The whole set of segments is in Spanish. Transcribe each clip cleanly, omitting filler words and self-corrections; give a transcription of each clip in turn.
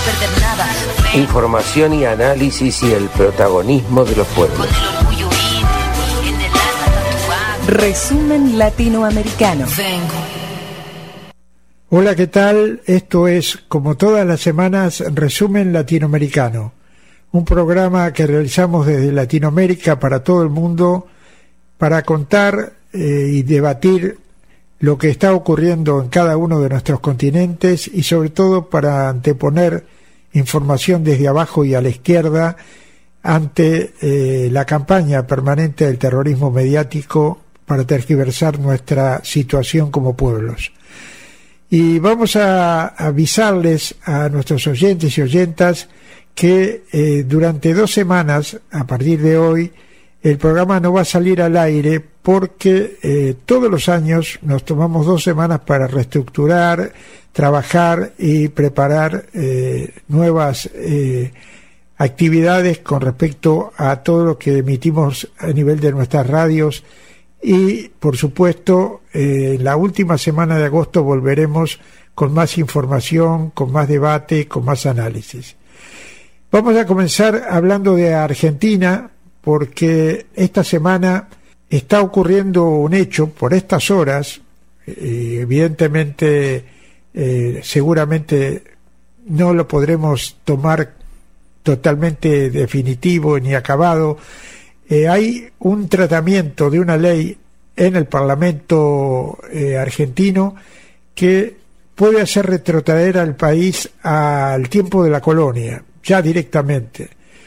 perder nada. Información y análisis y el protagonismo de los pueblos. Con el orgullo en el alma tatuado. Resumen latinoamericano. Vengo. Hola, ¿qué tal? Esto es, como todas las semanas, Resumen Latinoamericano, un programa que realizamos desde Latinoamérica para todo el mundo para contar y debatir lo que está ocurriendo en cada uno de nuestros continentes y sobre todo para anteponer información desde abajo y a la izquierda ante la campaña permanente del terrorismo mediático para tergiversar nuestra situación como pueblos. Y vamos a avisarles a nuestros oyentes y oyentas que durante 2 semanas, a partir de hoy, el programa no va a salir al aire porque todos los años nos tomamos 2 semanas para reestructurar, trabajar y preparar nuevas actividades con respecto a todo lo que emitimos a nivel de nuestras radios. Y, por supuesto, la última semana de agosto volveremos con más información, con más debate, con más análisis. Vamos a comenzar hablando de Argentina, porque esta semana está ocurriendo un hecho por estas horas, evidentemente, seguramente no lo podremos tomar totalmente definitivo ni acabado. Hay un tratamiento de una ley en el Parlamento argentino que puede hacer retrotraer al país al tiempo de la colonia, ya directamente.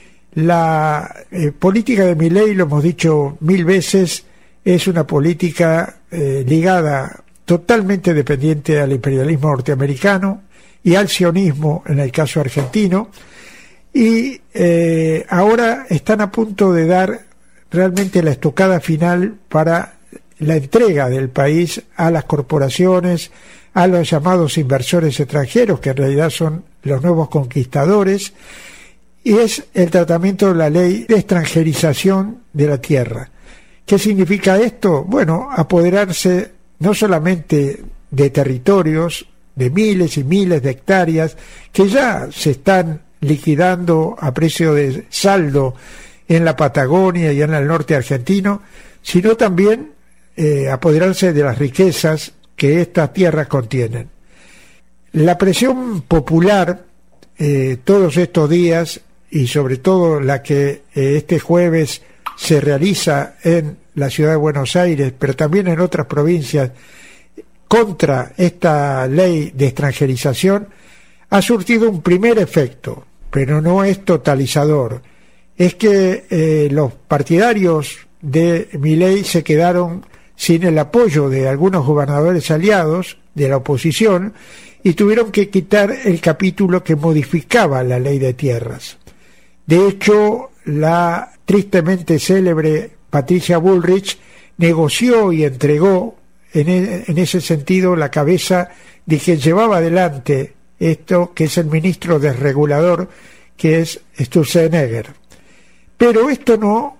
La política de Milei, lo hemos dicho 1000 veces, es una política ligada, totalmente dependiente al imperialismo norteamericano y al sionismo en el caso argentino, y ahora están a punto de dar realmente la estocada final para la entrega del país a las corporaciones, a los llamados inversores extranjeros, que en realidad son los nuevos conquistadores, y es el tratamiento de la ley de extranjerización de la tierra. ¿Qué significa esto? Bueno, apoderarse no solamente de territorios, de miles y miles de hectáreas, que ya se están liquidando a precio de saldo en la Patagonia y en el norte argentino, sino también apoderarse de las riquezas que estas tierras contienen. La presión popular todos estos días, y sobre todo la que este jueves se realiza en la ciudad de Buenos Aires, pero también en otras provincias, contra esta ley de extranjerización, ha surtido un primer efecto, pero no es totalizador. Es que los partidarios de Milei se quedaron sin el apoyo de algunos gobernadores aliados de la oposición y tuvieron que quitar el capítulo que modificaba la ley de tierras. De hecho, la tristemente célebre Patricia Bullrich negoció y entregó en ese sentido la cabeza de quien llevaba adelante esto, que es el ministro desregulador, que es Sturzenegger. Pero esto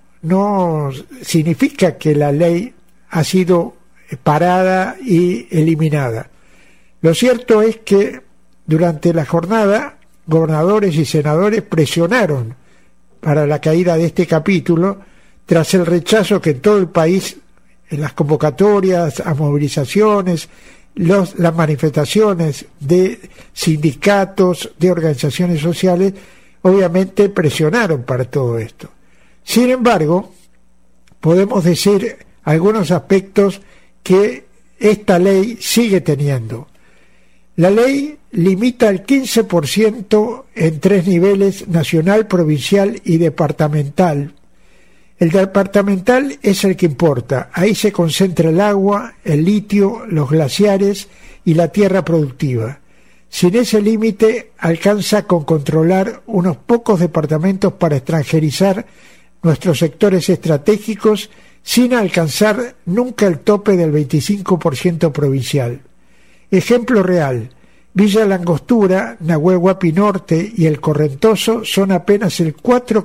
no significa que la ley ha sido parada y eliminada. Lo cierto es que durante la jornada gobernadores y senadores presionaron para la caída de este capítulo tras el rechazo que en todo el país, en las convocatorias a movilizaciones, las manifestaciones de sindicatos, de organizaciones sociales, obviamente presionaron para todo esto. Sin embargo, podemos decir algunos aspectos que esta ley sigue teniendo. La ley limita el 15% en 3 niveles: nacional, provincial y departamental. El departamental es el que importa. Ahí se concentra el agua, el litio, los glaciares y la tierra productiva. Sin ese límite alcanza con controlar unos pocos departamentos para extranjerizar nuestros sectores estratégicos, sin alcanzar nunca el tope del 25% provincial. Ejemplo real: Villa Langostura, Nahuel Huapi Norte y El Correntoso son apenas el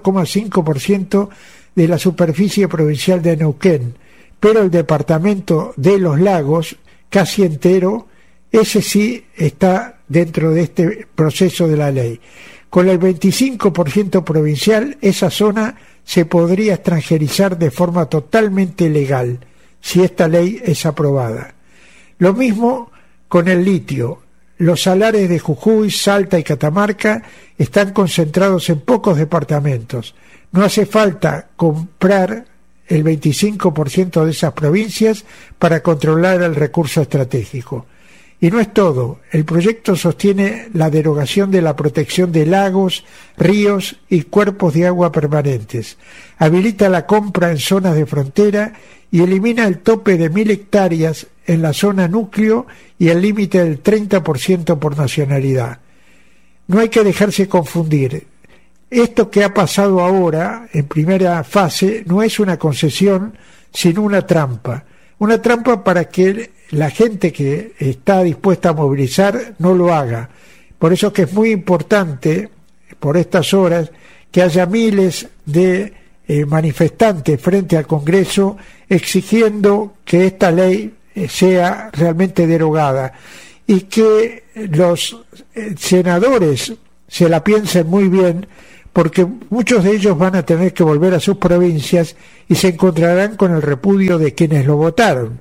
4,5% de la superficie provincial de Neuquén, pero el departamento de Los Lagos, casi entero, ese sí está dentro de este proceso de la ley. Con el 25% provincial, esa zona se podría extranjerizar de forma totalmente legal si esta ley es aprobada. Lo mismo con el litio. Los salares de Jujuy, Salta y Catamarca están concentrados en pocos departamentos. No hace falta comprar el 25% de esas provincias para controlar el recurso estratégico. Y no es todo. El proyecto sostiene la derogación de la protección de lagos, ríos y cuerpos de agua permanentes. Habilita la compra en zonas de frontera y elimina el tope de 1.000 hectáreas en la zona núcleo y el límite del 30% por nacionalidad. No hay que dejarse confundir. Esto que ha pasado ahora, en primera fase, no es una concesión, sino una trampa. Una trampa para que la gente que está dispuesta a movilizar no lo haga. Por eso es que es muy importante, por estas horas, que haya miles de manifestantes frente al Congreso exigiendo que esta ley sea realmente derogada y que los senadores se la piensen muy bien, porque muchos de ellos van a tener que volver a sus provincias y se encontrarán con el repudio de quienes lo votaron,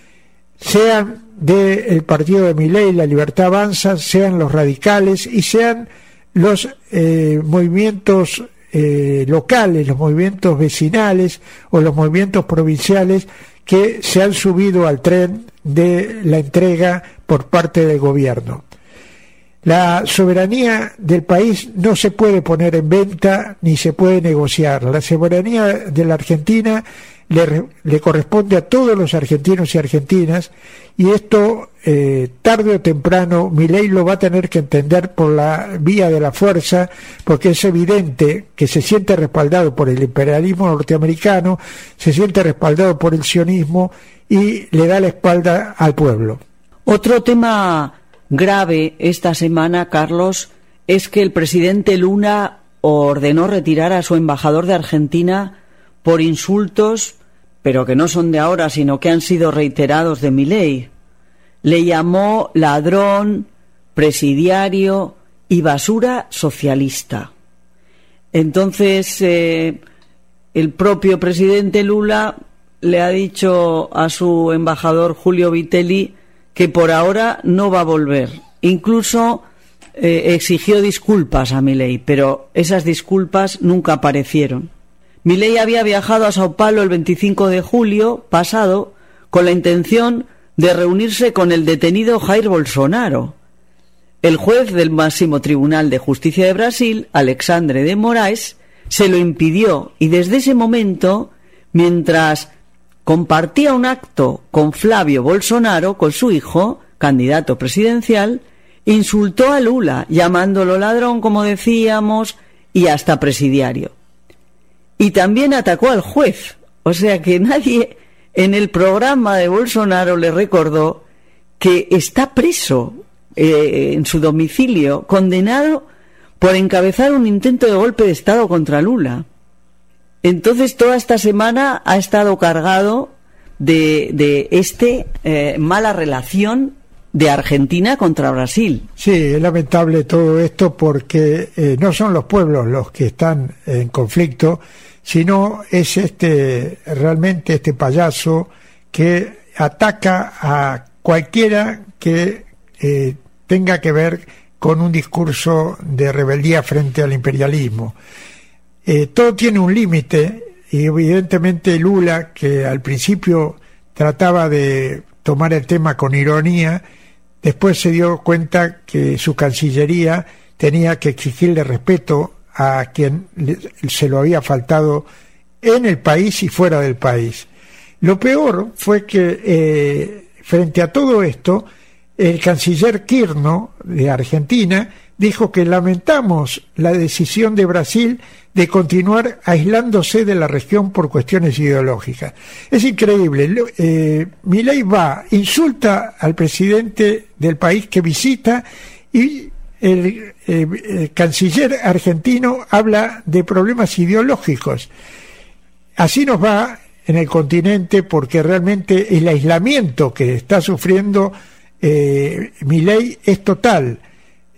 sean del partido de Milei, La Libertad Avanza, sean los radicales y sean los movimientos locales, los movimientos vecinales o los movimientos provinciales que se han subido al tren de la entrega por parte del gobierno. La soberanía del país no se puede poner en venta ni se puede negociar. La soberanía de la Argentina le corresponde a todos los argentinos y argentinas, y esto tarde o temprano Milei lo va a tener que entender por la vía de la fuerza, porque es evidente que se siente respaldado por el imperialismo norteamericano, se siente respaldado por el sionismo y le da la espalda al pueblo. Otro tema grave esta semana, Carlos, es que el presidente Lula ordenó retirar a su embajador de Argentina por insultos, pero que no son de ahora, sino que han sido reiterados de Milei. Le llamó ladrón, presidiario y basura socialista. Entonces, el propio presidente Lula le ha dicho a su embajador Julio Vitelli que por ahora no va a volver. Incluso exigió disculpas a Milei, pero esas disculpas nunca aparecieron. Milei había viajado a Sao Paulo el 25 de julio pasado con la intención de reunirse con el detenido Jair Bolsonaro. El juez del máximo Tribunal de Justicia de Brasil, Alexandre de Moraes, se lo impidió y desde ese momento, mientras compartía un acto con Flavio Bolsonaro, con su hijo, candidato presidencial, insultó a Lula, llamándolo ladrón, como decíamos, y hasta presidiario. Y también atacó al juez, o sea que nadie en el programa de Bolsonaro le recordó que está preso en su domicilio, condenado por encabezar un intento de golpe de Estado contra Lula. Entonces toda esta semana ha estado cargado de mala relación de Argentina contra Brasil. Sí, es lamentable todo esto porque no son los pueblos los que están en conflicto, sino es realmente este payaso que ataca a cualquiera que tenga que ver con un discurso de rebeldía frente al imperialismo. Todo tiene un límite y evidentemente Lula, que al principio trataba de tomar el tema con ironía, después se dio cuenta que su Cancillería tenía que exigirle respeto a quien se lo había faltado en el país y fuera del país. Lo peor fue que frente a todo esto, el canciller Kirchner de Argentina dijo que lamentamos la decisión de Brasil de continuar aislándose de la región por cuestiones ideológicas. Es increíble. Milei insulta al presidente del país que visita y el canciller argentino habla de problemas ideológicos. Así nos va en el continente porque realmente el aislamiento que está sufriendo Milei es total.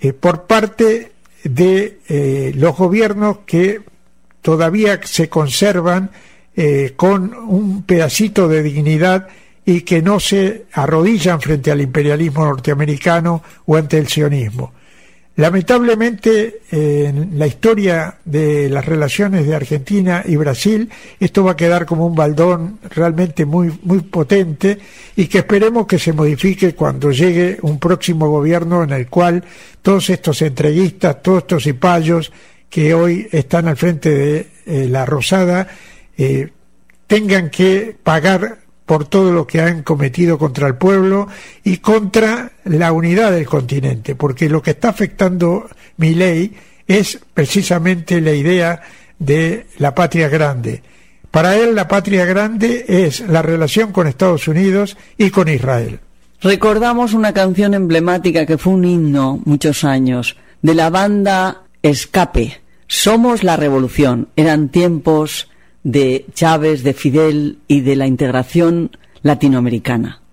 por parte de los gobiernos que todavía se conservan con un pedacito de dignidad y que no se arrodillan frente al imperialismo norteamericano o ante el sionismo. Lamentablemente, en la historia de las relaciones de Argentina y Brasil, esto va a quedar como un baldón realmente muy potente, y que esperemos que se modifique cuando llegue un próximo gobierno en el cual todos estos entreguistas, todos estos cipayos que hoy están al frente de la Rosada, tengan que pagar por todo lo que han cometido contra el pueblo y contra la unidad del continente, porque lo que está afectando Milei es precisamente la idea de la patria grande. Para él la patria grande es la relación con Estados Unidos y con Israel. Recordamos una canción emblemática que fue un himno muchos años, de la banda Escape, Somos la Revolución. Eran tiempos de Chávez, de Fidel y de la integración latinoamericana.